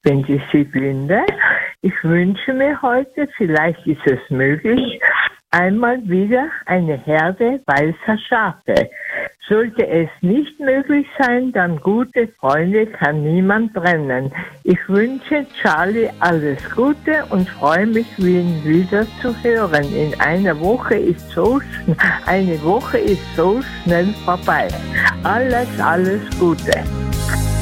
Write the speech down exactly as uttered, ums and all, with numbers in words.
bin die Sibylle. Ich wünsche mir heute, vielleicht ist es möglich, einmal wieder eine Herde weißer Schafe. Sollte es nicht möglich sein, dann gute Freunde kann niemand trennen. Ich wünsche Charlie alles Gute und freue mich, ihn wieder zu hören. In einer Woche ist so schn- eine Woche ist so schnell vorbei. Alles, alles Gute.